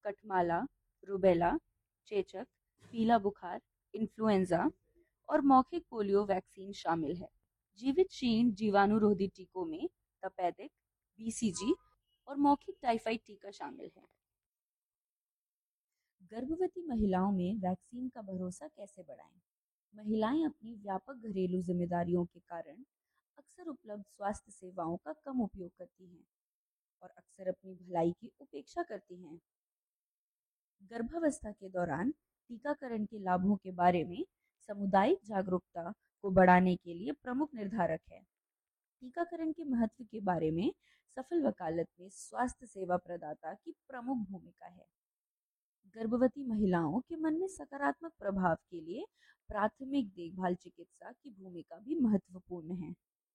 कठमाला, rubella, चेचक, पीला बुखार, इन्फ्लुएंजा और मौखिक पोलियो वैक्सीन शामिल है। जीवित क्षीण जीवाणुरोधी टीकों में तपेदिक, बीसीजी और मौखिक टाइफाइड टीका शामिल है। गर्भवती महिलाओं में वैक्सीन का भरोसा कैसे बढ़ाएं? महिलाएं अपनी व्यापक घरेलू जिम्मेदारियों के कारण अक्सर उपलब्ध स्वास्थ्य सेवाओं का कम उपयोग करती हैं और अक्सर अपनी भलाई की उपेक्षा करती हैं। गर्भावस्था के दौरान टीकाकरण के लाभों के बारे में सामुदायिक जागरूकता को बढ़ाने के लिए प्रमुख निर्धारक है। टीकाकरण के महत्व के बारे में सफल वकालत में स्वास्थ्य सेवा प्रदाता की प्रमुख भूमिका है। गर्भवती महिलाओं के मन में सकारात्मक प्रभाव के लिए प्राथमिक देखभाल चिकित्सा की भूमिका भी महत्वपूर्ण है।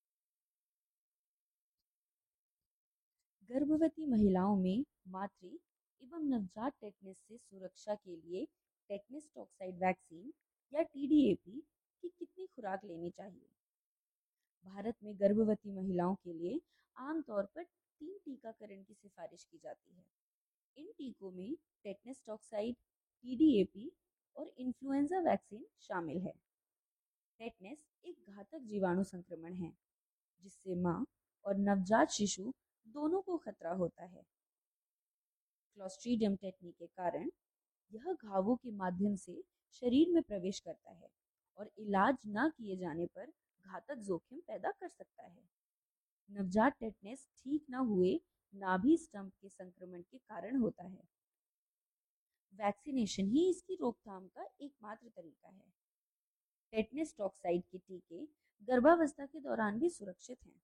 गर्भवती महिलाओं में मातृ एवं नवजात टेटनस से सुरक्षा के लिए टेटनस टॉक्साइड वैक्सीन या टीडीएपी की कितनी खुराक लेनी चाहिए? भारत में गर्भवती महिलाओं के लिए आमतौर पर 3 टीकाकरण की सिफारिश की जाती है। इन टीकों में टेटनस टॉक्साइड, टीडीएपी और इन्फ्लुएंजा वैक्सीन शामिल है। टेटनस एक घातक जीवाणु संक्रमण है जिससे मां और नवजात शिशु दोनों को खतरा होता है। क्लोस्ट्रीडियम टेटनी के कारण यह घावों के माध्यम से शरीर में प्रवेश करता है और इलाज न किए जाने पर घातक जोखिम पैदा कर सकता है। नवजात टेटनस ठीक न हुए नाभि स्तंभ के संक्रमण के कारण होता है। वैक्सीनेशन ही इसकी रोकथाम का एकमात्र तरीका है। टेटनस टॉक्साइड के टीके गर्भावस्था के दौरान भी सुरक्षित हैं।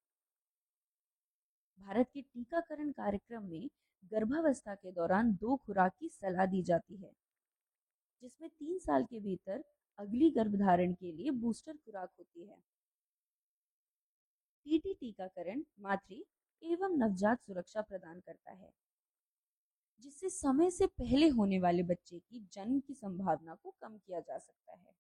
भारत के टीकाकरण कार्यक्रम में गर्भावस्था के दौरान 2 खुराक की सलाह दी जाती है, जिसमें 3 साल के भीतर अगली गर्भधारण के लिए बूस्टर खुराक होती है। टीटी टीकाकरण मातृ एवं नवजात सुरक्षा प्रदान करता है, जिससे समय से पहले होने वाले बच्चे की जन्म की संभावना को कम किया जा सकता है।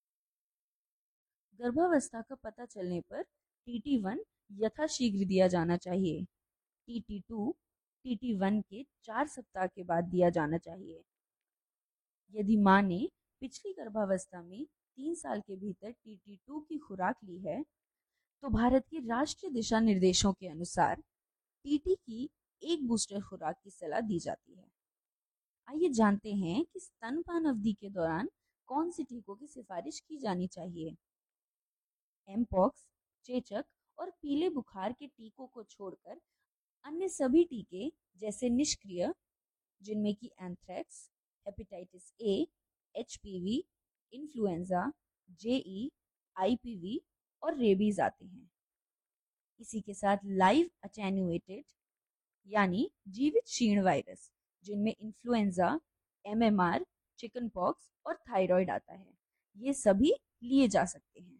गर्भावस्था का पता चलने पर TT1 यथाशीघ्र दिया जाना चाहिए। TT2 TT1 के 4 सप्ताह के बाद दिया जाना चाहिए। यदि मां ने पिछली गर्भावस्था में 3 साल के भीतर TT2 की खुराक ली है, तो भारत के राष्ट्रीय दिशा निर्देशों के अनुसार टीटी की एक बूस्टर खुराक की सलाह दी जाती है। आइए जानते हैं कि स्तनपान अवधि के दौरान कौन से टीकों की सिफारिश की जानी चाहिए। एमपॉक्स, चेचक और पीले बुखार के टीकों को छोड़कर अन्य सभी टीके जैसे निष्क्रिय, जिनमें कि anthrax, hepatitis A, HPV, influenza, JEE, IPv और रेबीज आते हैं। इसी के साथ लाइव अटेन्युएटेड यानी जीवित क्षीण वायरस, जिनमें इन्फ्लुएंजा, एमएमआर, चिकन पॉक्स और थायराइड आता है, ये सभी लिए जा सकते हैं।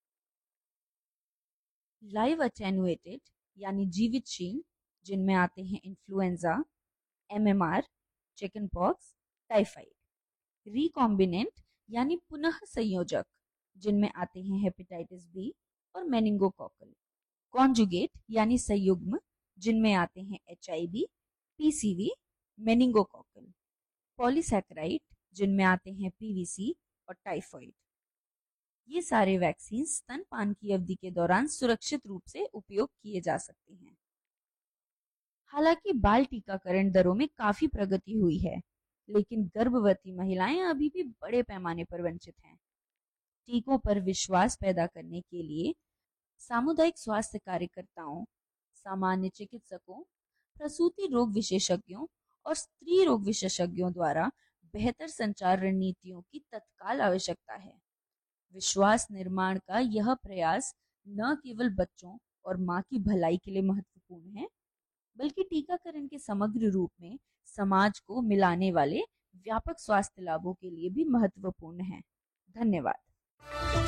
लाइव अटेन्युएटेड यानी जीवित क्षीण, जिनमें आते हैं influenza, MMR, chicken pox, typhoid. Recombinant यानी पुनः संयोजक, जिनमें आते हैं हेपेटाइटिस बी और मेनिंगोकोकल। कॉन्जुगेट यानी संयुग्म, जिनमें आते हैं एचआईवी, पीसीवी, मेनिंगोकोकल। पॉलीसैकेराइड, जिनमें आते हैं पीवीसी और टाइफाइड। ये सारे वैक्सीन स्तनपान की अवधि के दौरान सुरक्षित रूप से उपयोग किए जा सकते हैं। हालांकि बाल टीकाकरण दरों में काफी प्रगति हुई है, लेकिन गर्भवती महिलाएं अभी भी बड़े पैमाने पर वंचित हैं। टीकों पर विश्वास पैदा करने के लिए सामुदायिक स्वास्थ्य कार्यकर्ताओं, सामान्य चिकित्सकों, प्रसूति रोग विशेषज्ञों और स्त्री रोग विशेषज्ञों द्वारा बेहतर संचार रणनीतियों की तत्काल आवश्यकता है। विश्वास निर्माण का यह प्रयास न केवल बच्चों और मां की भलाई के लिए महत्वपूर्ण है, बल्कि टीकाकरण के समग्र रूप में समाज को मिलाने वाले व्यापक स्वास्थ्य लाभों के लिए भी महत्वपूर्ण है। धन्यवाद।